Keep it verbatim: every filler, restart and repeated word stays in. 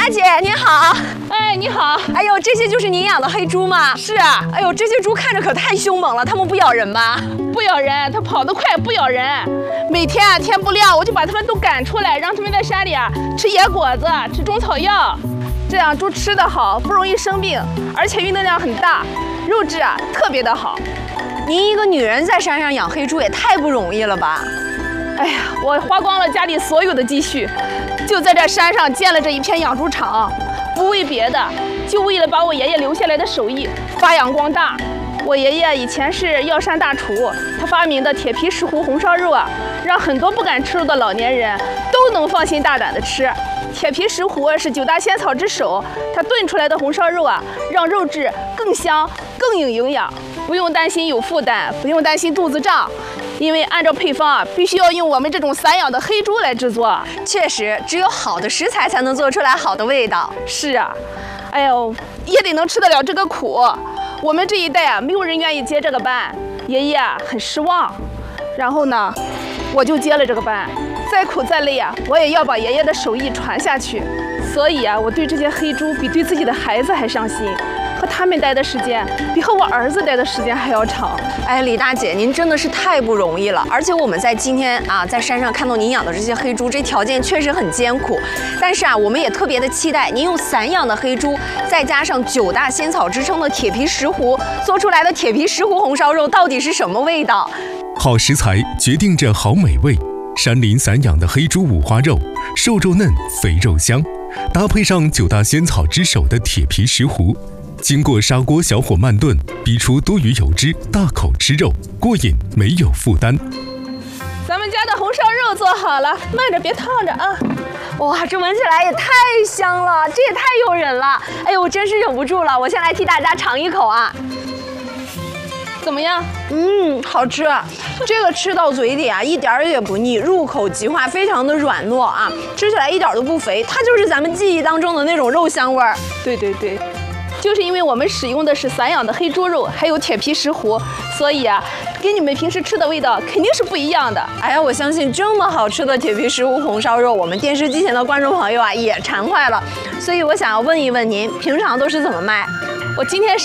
大姐您好。 哎，你好。 哎呦，这些就是您养的黑猪吗？ 是啊。 哎呦，这些猪看着可太凶猛了，它们不咬人吧？ 不咬人，它跑得快，不咬人。每天啊天不亮我就把它们都赶出来，让它们在山里啊吃野果子，吃中草药，这样猪吃得好，不容易生病，而且运动量很大，肉质啊特别的好。 您一个女人在山上养黑猪也太不容易了吧？ 哎呀，我花光了家里所有的积蓄，就在这山上建了这一片养猪场，不为别的，就为了把我爷爷留下来的手艺发扬光大。我爷爷以前是药膳大厨，他发明的铁皮石斛红烧肉啊，让很多不敢吃肉的老年人都能放心大胆的吃。铁皮石斛是九大仙草之首，它炖出来的红烧肉啊，让肉质更香、更有营养，不用担心有负担，不用担心肚子胀。因为按照配方啊，必须要用我们这种散养的黑猪来制作。 确实，只有好的食材才能做出来好的味道。 是啊，哎呦，也得能吃得了这个苦。我们这一代啊，没有人愿意接这个班，爷爷啊很失望。然后呢，我就接了这个班，再苦再累啊，我也要把爷爷的手艺传下去。所以啊，我对这些黑猪比对自己的孩子还上心。和他们待的时间比和我儿子待的时间还要长。 哎，李大姐，您真的是太不容易了。而且我们在今天啊，在山上看到您养的这些黑猪，这条件确实很艰苦。但是啊，我们也特别的期待您用散养的黑猪，再加上九大仙草之称的铁皮石斛，做出来的铁皮石斛红烧肉到底是什么味道？ 好食材决定着好美味。山林散养的黑猪五花肉，瘦肉嫩，肥肉香，搭配上九大仙草之首的铁皮石斛。经过砂锅小火慢炖，逼出多余油脂，大口吃肉，过瘾没有负担。 咱们家的红烧肉做好了，慢着别烫着啊！ 哇，这闻起来也太香了，这也太诱人了！哎呦，我真是忍不住了，我先来替大家尝一口啊。 怎么样？ 嗯，好吃。这个吃到嘴里啊，一点儿也不腻，入口即化，非常的软糯啊，吃起来一点都不肥，它就是咱们记忆当中的那种肉香味儿。 对对对。就是因为我们使用的是散养的黑猪肉，还有铁皮石斛，所以啊，跟你们平时吃的味道肯定是不一样的。 哎呀，我相信这么好吃的铁皮石斛红烧肉，我们电视机前的观众朋友啊也馋坏了。所以我想要问一问您，平常都是怎么卖？ 我今天是